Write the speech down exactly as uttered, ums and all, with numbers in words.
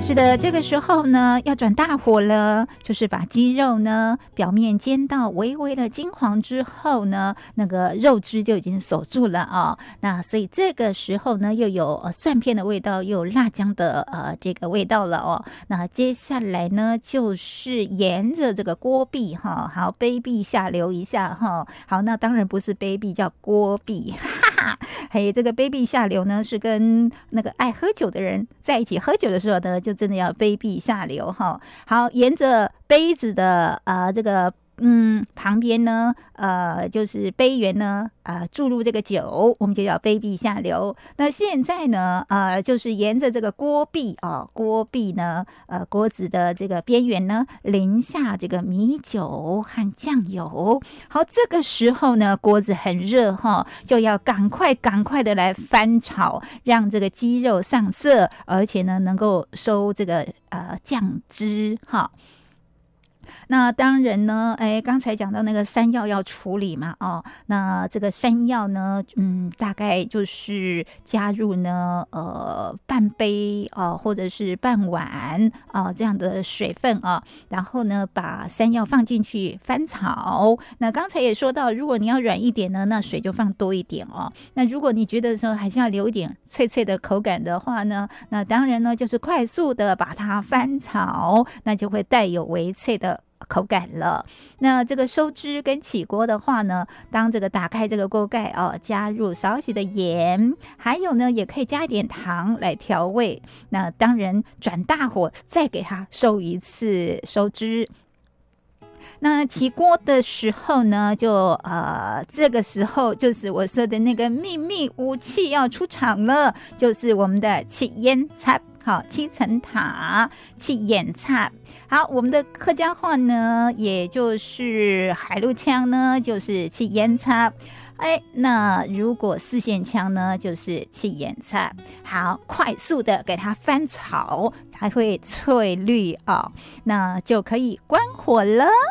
是的，这个时候呢要转大火了，就是把鸡肉呢表面煎到微微的金黄之后呢，那个肉汁就已经锁住了啊、哦。那所以这个时候呢又有、呃、蒜片的味道，又有辣椒的呃这个味道了哦。那接下来呢就是沿着这个锅壁哈，好卑鄙下流一下哈。好，那当然不是卑鄙，叫锅壁，哈哈。嘿，这个卑鄙下流呢是跟那个爱喝酒的人在一起喝酒的时候呢，就真的要卑鄙下流哈。好，沿着杯子的呃这个嗯旁边呢，呃就是杯缘呢，呃注入这个酒，我们就叫卑鄙下流。那现在呢，呃就是沿着这个锅壁啊、哦，锅壁呢，呃锅子的这个边缘呢，淋下这个米酒和酱油。好，这个时候呢，锅子很热哈，就要赶快赶快的来翻炒，让这个鸡肉上色，而且呢能够收这个呃酱汁哈。那当然呢，哎，刚才讲到那个山药要处理嘛，哦，那这个山药呢，嗯，大概就是加入呢，呃，半杯啊、呃，或者是半碗啊、呃、这样的水分啊，然后呢，把山药放进去翻炒。那刚才也说到，如果你要软一点呢，那水就放多一点哦。那如果你觉得说还是要留一点脆脆的口感的话呢，那当然呢，就是快速的把它翻炒，那就会带有微脆的口感了。那这个收汁跟起锅的话呢，当这个打开这个锅盖哦，加入少许的盐，还有呢也可以加一点糖来调味。那当然转大火再给它收一次收汁。那起锅的时候呢，就呃这个时候就是我说的那个秘密武器要出场了，就是我们的七烟菜。好，七层塔，七眼菜。好，我们的客家话呢，也就是海陆腔呢，就是七眼菜。哎，那如果四线腔呢，就是七眼菜。好，快速的给它翻炒，才会翠绿啊、哦，那就可以关火了。